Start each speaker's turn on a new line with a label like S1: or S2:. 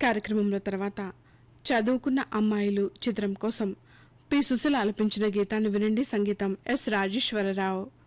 S1: కార్యక్రమంలో తర్వాత చదువుకున్న అమ్మాయిలు చిత్రం కోసం పి సుశీల ఆలపించిన గీతాన్ని వినండి. సంగీతం ఎస్ రాజేశ్వరరావు.